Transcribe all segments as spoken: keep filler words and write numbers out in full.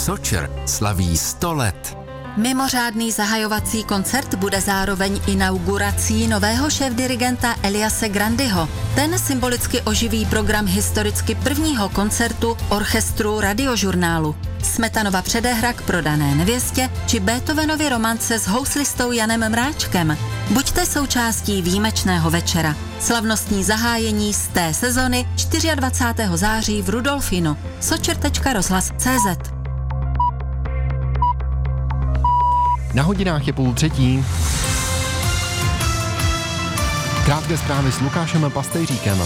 Sočer slaví sto let. Mimořádný zahajovací koncert bude zároveň inaugurací nového šéfdirigenta Eliase Grandyho. Ten symbolicky oživí program historicky prvního koncertu orchestru Radiožurnálu. Smetanova předehra k Prodané nevěstě či Beethovenovy romance s houslistou Janem Mráčkem. Buďte součástí výjimečného večera. Slavnostní zahájení z té sezony dvacátého čtvrtého září v Rudolfinu. sočer tečka rozhlas tečka cé zet. Na hodinách je půl třetí. Krátké zprávy s Lukášem Pastejříkem.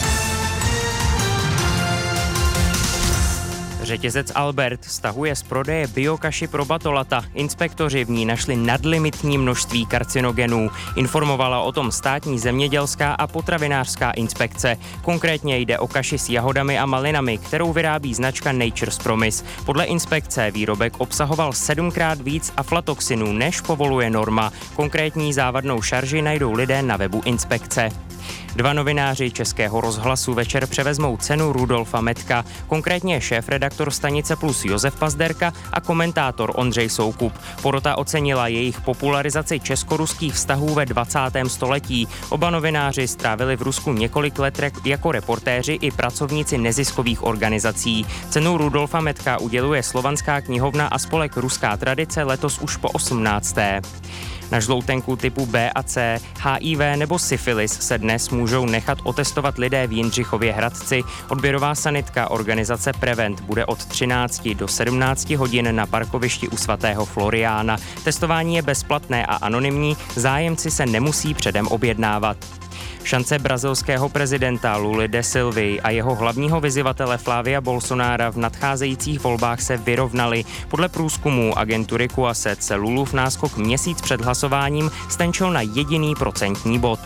Řetězec Albert stahuje z prodeje biokaši pro batolata. Inspektoři v ní našli nadlimitní množství karcinogenů. Informovala o tom státní zemědělská a potravinářská inspekce. Konkrétně jde o kaši s jahodami a malinami, kterou vyrábí značka Nature's Promise. Podle inspekce výrobek obsahoval sedmkrát víc aflatoxinů, než povoluje norma. Konkrétní závadnou šarži najdou lidé na webu inspekce. Dva novináři Českého rozhlasu večer převezmou cenu Rudolfa Metka, konkrétně šéfredaktor stanice Plus Josef Pazderka a komentátor Ondřej Soukup. Porota ocenila jejich popularizaci česko-ruských vztahů ve dvacátém století. Oba novináři strávili v Rusku několik let jako reportéři i pracovníci neziskových organizací. Cenu Rudolfa Metka uděluje Slovanská knihovna a spolek Ruská tradice letos už po osmnácté. Na žloutenku typu B a C, H I V nebo syfilis se dnes můžou nechat otestovat lidé v Jindřichově Hradci. Odběrová sanitka organizace Prevent bude od třinácti do sedmnácti hodin na parkovišti u svatého Floriána. Testování je bezplatné a anonymní, zájemci se nemusí předem objednávat. Šance brazilského prezidenta Luly de Silvy a jeho hlavního vyzývatele Flávia Bolsonára v nadcházejících volbách se vyrovnaly. Podle průzkumu agentury Quaset se Lulův náskok měsíc před hlasováním stenčil na jediný procentní bod.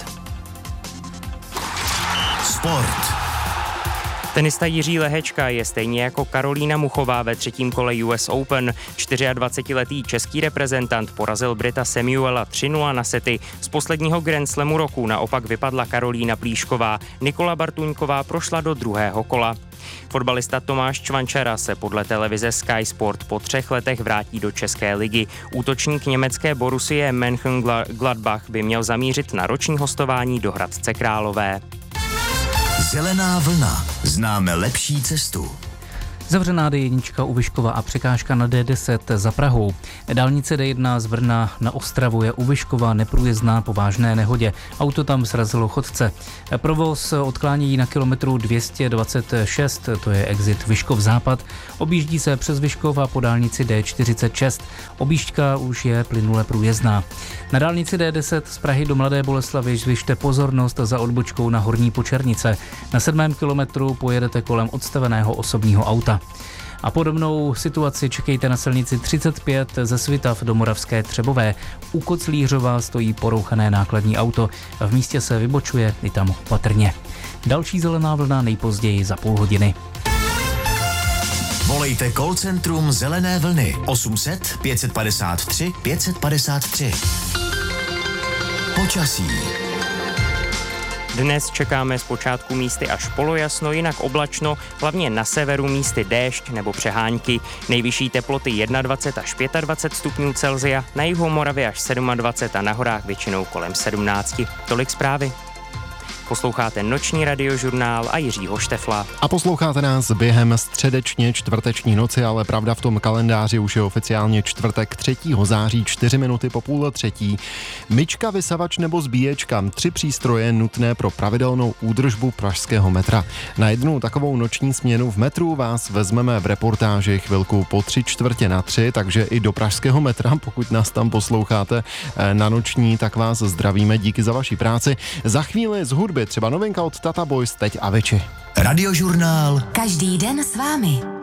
Sport. Tenista Jiří Lehečka je stejně jako Karolína Muchová ve třetím kole U S Open. dvacetičtyřletý český reprezentant porazil Brita Samuela tři nula na sety. Z posledního Grand Slamu roku naopak vypadla Karolína Plíšková. Nikola Bartuňková prošla do druhého kola. Fotbalista Tomáš Čvančara se podle televize Sky Sport po třech letech vrátí do České ligy. Útočník německé Borussie Mönchengladbach by měl zamířit na roční hostování do Hradce Králové. Zelená vlna. Známe lepší cestu. Zavřená D jedna u Vyškova a překážka na D deset za Prahou. Dálnice D jedna z Brna na Ostravu je u Vyškova neprůjezdná po vážné nehodě. Auto tam srazilo chodce. Provoz odklánějí na kilometru dvě stě dvacet šest, to je exit Vyškov západ. Objíždí se přes Vyškov a po dálnici D čtyřicet šest. Objížďka už je plynule průjezdná. Na dálnici D deset z Prahy do Mladé Boleslavi zvyšte pozornost za odbočkou na Horní Počernice. Na sedmém kilometru pojedete kolem odstaveného osobního auta. A podobnou situaci čekejte na silnici třicet pět ze Svitav do Moravské Třebové. U Koclířova stojí porouchané nákladní auto. V místě se vybočuje i tam opatrně. Další zelená vlna nejpozději za půl hodiny. Volejte call centrum Zelené vlny osm set pět padesát tři pět padesát tři. Počasí. Dnes čekáme zpočátku místy až polojasno, jinak oblačno, hlavně na severu místy déšť nebo přehánky. Nejvyšší teploty dvacet jedna až dvacet pět stupňů Celsia, na jihu Moravy až dvacet sedm a na horách většinou kolem sedmnáct. Tolik zprávy. Posloucháte noční radiožurnál a Jiřího Štefla. A posloucháte nás během středečně čtvrteční noci, ale pravda v tom kalendáři už je oficiálně čtvrtek třetího září, čtyři minuty po půl třetí. Myčka, vysavač nebo zbíječka, tři přístroje nutné pro pravidelnou údržbu pražského metra. Na jednu takovou noční směnu v metru vás vezmeme v reportáži chvilku po tři čtvrtě na tři, takže i do pražského metra, pokud nás tam posloucháte na noční, tak vás zdravíme, díky za vaši práci. Za chvíli z hudby třeba novinka od Tata Boys, Teď a Veči. Radiožurnál. Každý den s vámi.